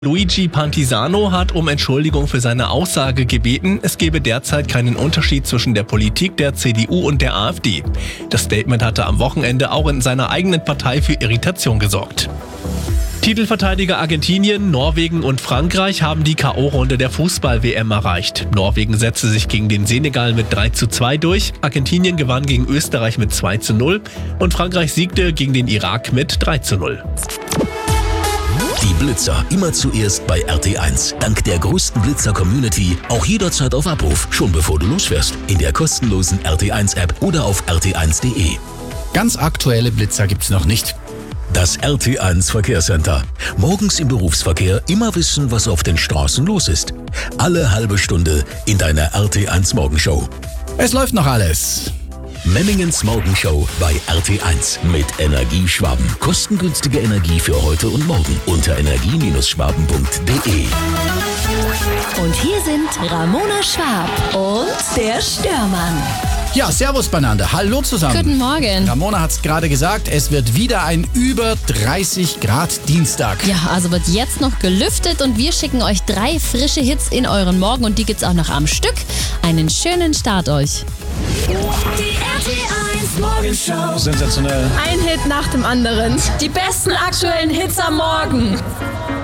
Luigi Pantisano hat um Entschuldigung für seine Aussage gebeten, es gebe derzeit keinen Unterschied zwischen der Politik der CDU und der AfD. Das Statement hatte am Wochenende auch in seiner eigenen Partei für Irritation gesorgt. Titelverteidiger Argentinien, Norwegen und Frankreich haben die K.O.-Runde der Fußball-WM erreicht. Norwegen setzte sich gegen den Senegal mit 3:2 durch, Argentinien gewann gegen Österreich mit 2:0 und Frankreich siegte gegen den Irak mit 3:0. Die Blitzer immer zuerst bei RT1. Dank der größten Blitzer-Community auch jederzeit auf Abruf, schon bevor du losfährst. In der kostenlosen RT1-App oder auf rt1.de. Ganz aktuelle Blitzer gibt's noch nicht. Das RT1 Verkehrscenter. Morgens im Berufsverkehr immer wissen, was auf den Straßen los ist. Alle halbe Stunde in deiner RT1 Morgenshow. Es läuft noch alles. Menningens Morgenshow bei RT1 mit Energieschwaben. Kostengünstige Energie für heute und morgen unter energie-schwaben.de. Und hier sind Ramona Schwab und der Störmann. Ja, servus beieinander. Hallo zusammen. Guten Morgen. Ramona hat's gerade gesagt, es wird wieder ein über 30 Grad Dienstag. Ja, also wird jetzt noch gelüftet und wir schicken euch 3 frische Hits in euren Morgen und die gibt's auch noch am Stück. Einen schönen Start euch. Die RT1 Morgenshow. Sensationell. Ein Hit nach dem anderen. Die besten aktuellen Hits am Morgen.